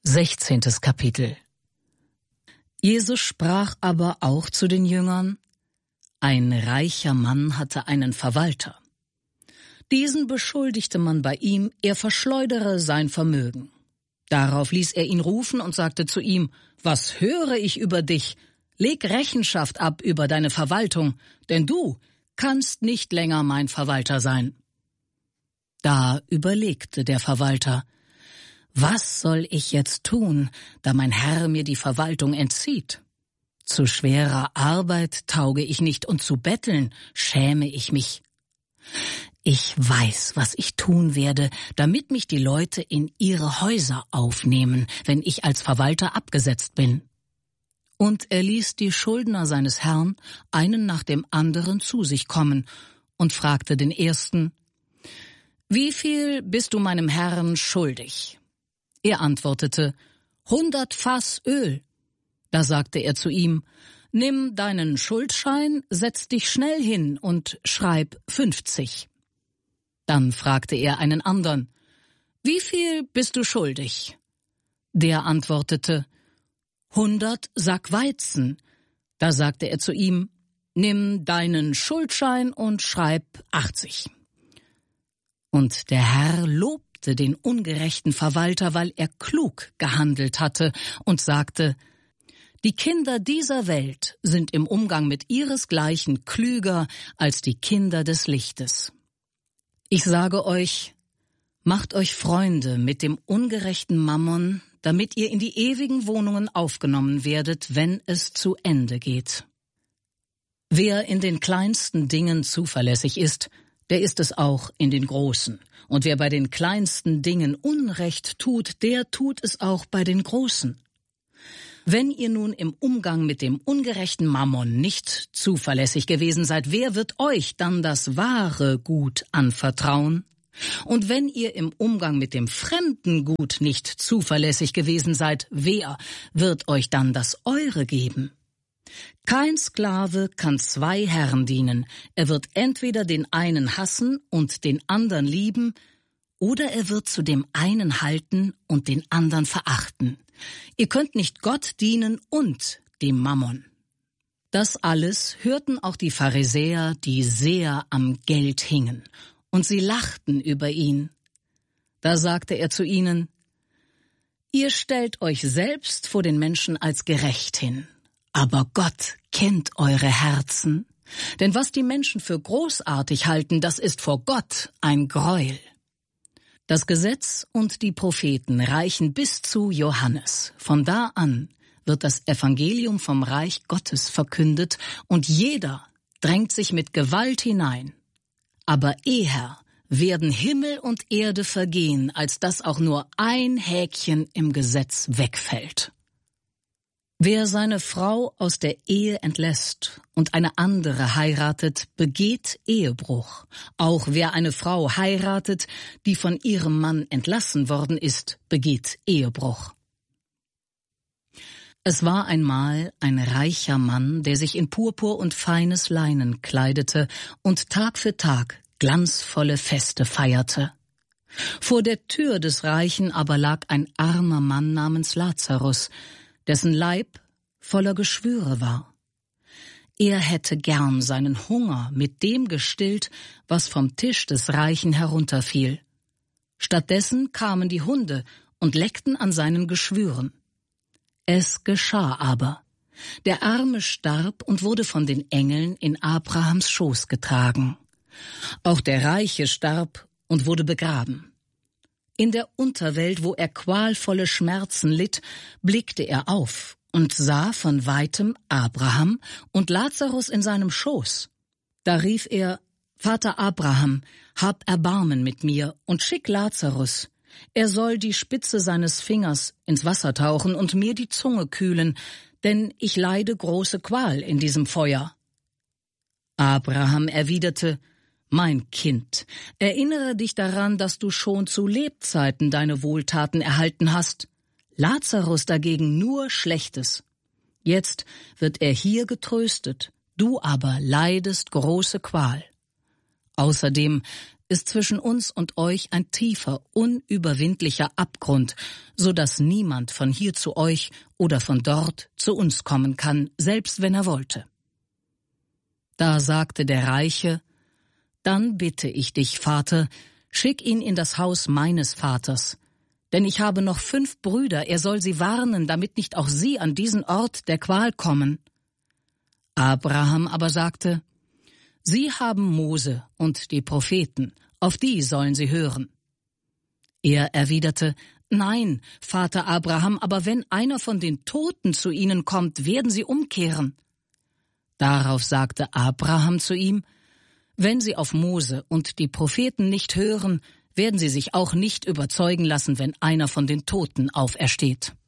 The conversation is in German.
16. Kapitel. Jesus sprach aber auch zu den Jüngern: Ein reicher Mann hatte einen Verwalter. Diesen beschuldigte man bei ihm, er verschleudere sein Vermögen. Darauf ließ er ihn rufen und sagte zu ihm: Was höre ich über dich? Leg Rechenschaft ab über deine Verwaltung, denn du kannst nicht länger mein Verwalter sein. Da überlegte der Verwalter: Was soll ich jetzt tun, da mein Herr mir die Verwaltung entzieht? Zu schwerer Arbeit tauge ich nicht und zu betteln schäme ich mich. Ich weiß, was ich tun werde, damit mich die Leute in ihre Häuser aufnehmen, wenn ich als Verwalter abgesetzt bin. Und er ließ die Schuldner seines Herrn einen nach dem anderen zu sich kommen und fragte den ersten: Wie viel bist du meinem Herrn schuldig? Er antwortete: 100 Fass Öl. Da sagte er zu ihm: Nimm deinen Schuldschein, setz dich schnell hin und schreib 50. Dann fragte er einen andern: Wie viel bist du schuldig? Der antwortete: 100 Sack Weizen. Da sagte er zu ihm: Nimm deinen Schuldschein und schreib 80. Und der Herr lobte den ungerechten Verwalter, weil er klug gehandelt hatte, und sagte: Die Kinder dieser Welt sind im Umgang mit ihresgleichen klüger als die Kinder des Lichtes. Ich sage euch, macht euch Freunde mit dem ungerechten Mammon, damit ihr in die ewigen Wohnungen aufgenommen werdet, wenn es zu Ende geht. Wer in den kleinsten Dingen zuverlässig ist, der ist es auch in den großen. Und wer bei den kleinsten Dingen Unrecht tut, der tut es auch bei den großen. Wenn ihr nun im Umgang mit dem ungerechten Mammon nicht zuverlässig gewesen seid, wer wird euch dann das wahre Gut anvertrauen? Und wenn ihr im Umgang mit dem fremden Gut nicht zuverlässig gewesen seid, wer wird euch dann das eure geben? Kein Sklave kann 2 Herren dienen. Er wird entweder den einen hassen und den anderen lieben, oder er wird zu dem einen halten und den anderen verachten. Ihr könnt nicht Gott dienen und dem Mammon. Das alles hörten auch die Pharisäer, die sehr am Geld hingen, und sie lachten über ihn. Da sagte er zu ihnen: Ihr stellt euch selbst vor den Menschen als gerecht hin, aber Gott kennt eure Herzen. Denn was die Menschen für großartig halten, das ist vor Gott ein Greuel. Das Gesetz und die Propheten reichen bis zu Johannes. Von da an wird das Evangelium vom Reich Gottes verkündet, und jeder drängt sich mit Gewalt hinein. Aber eher werden Himmel und Erde vergehen, als dass auch nur ein Häkchen im Gesetz wegfällt. Wer seine Frau aus der Ehe entlässt und eine andere heiratet, begeht Ehebruch. Auch wer eine Frau heiratet, die von ihrem Mann entlassen worden ist, begeht Ehebruch. Es war einmal ein reicher Mann, der sich in Purpur und feines Leinen kleidete und Tag für Tag glanzvolle Feste feierte. Vor der Tür des Reichen aber lag ein armer Mann namens Lazarus, dessen Leib voller Geschwüre war. Er hätte gern seinen Hunger mit dem gestillt, was vom Tisch des Reichen herunterfiel. Stattdessen kamen die Hunde und leckten an seinen Geschwüren. Es geschah aber. Der Arme starb und wurde von den Engeln in Abrahams Schoß getragen. Auch der Reiche starb und wurde begraben. In der Unterwelt, wo er qualvolle Schmerzen litt, blickte er auf und sah von weitem Abraham und Lazarus in seinem Schoß. Da rief er: Vater Abraham, hab Erbarmen mit mir und schick Lazarus. Er soll die Spitze seines Fingers ins Wasser tauchen und mir die Zunge kühlen, denn ich leide große Qual in diesem Feuer. Abraham erwiderte: Mein Kind, erinnere dich daran, dass du schon zu Lebzeiten deine Wohltaten erhalten hast. Lazarus dagegen nur Schlechtes. Jetzt wird er hier getröstet, du aber leidest große Qual. Außerdem ist zwischen uns und euch ein tiefer, unüberwindlicher Abgrund, so dass niemand von hier zu euch oder von dort zu uns kommen kann, selbst wenn er wollte.« Da sagte der Reiche: »Dann bitte ich dich, Vater, schick ihn in das Haus meines Vaters. Denn ich habe noch 5 Brüder, er soll sie warnen, damit nicht auch sie an diesen Ort der Qual kommen.« Abraham aber sagte: »Sie haben Mose und die Propheten, auf die sollen sie hören.« Er erwiderte: »Nein, Vater Abraham, aber wenn einer von den Toten zu ihnen kommt, werden sie umkehren.« Darauf sagte Abraham zu ihm: »Wenn sie auf Mose und die Propheten nicht hören, werden sie sich auch nicht überzeugen lassen, wenn einer von den Toten aufersteht.«